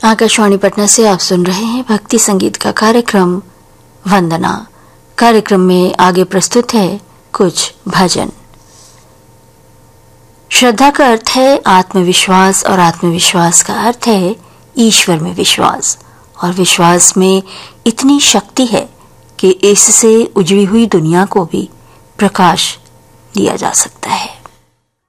आकाशवाणी पटना से आप सुन रहे हैं भक्ति संगीत का कार्यक्रम वंदना। कार्यक्रम में आगे प्रस्तुत है कुछ भजन। श्रद्धा का अर्थ है आत्मविश्वास और आत्मविश्वास का अर्थ है ईश्वर में विश्वास, और विश्वास में इतनी शक्ति है कि इससे उजड़ी हुई दुनिया को भी प्रकाश दिया जा सकता है।